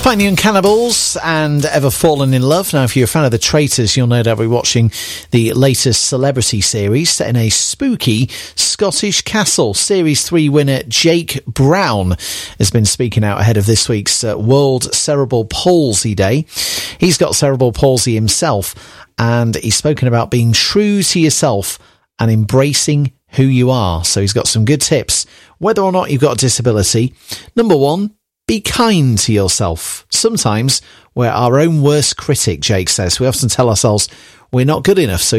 Quite Young Cannibals and Ever Fallen in Love. Now, if you're a fan of The Traitors, you'll no doubt be watching the latest celebrity series set in a spooky Scottish castle. Series 3 winner Jake Brown has been speaking out ahead of this week's World Cerebral Palsy Day. He's got cerebral palsy himself, and he's spoken about being true to yourself and embracing who you are. So he's got some good tips, whether or not you've got a disability. Number one, be kind to yourself. Sometimes we're our own worst critic, Jake says. We often tell ourselves we're not good enough, so